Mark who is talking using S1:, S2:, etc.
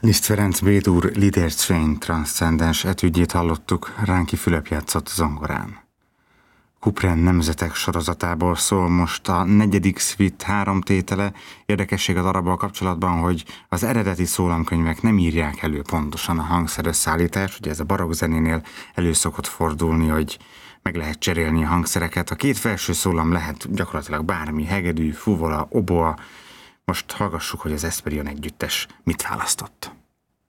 S1: Liszt Ferenc B-dur Liederszwein transzcendens etüdjét hallottuk, Ránki Fülöp játszott zongorán. Couperin nemzetek sorozatából szól most a 4. szvit 3 tétele. Érdekesség a darabbal kapcsolatban, hogy az eredeti szólamkönyvek nem írják elő pontosan a hangszerösszállítást, ugye ez a barokk zenénél elő szokott fordulni, hogy meg lehet cserélni a hangszereket. A 2 felső szólam lehet gyakorlatilag bármi, hegedű, fuvola, oboa. Most hallgassuk, hogy az Esperion együttes mit választott.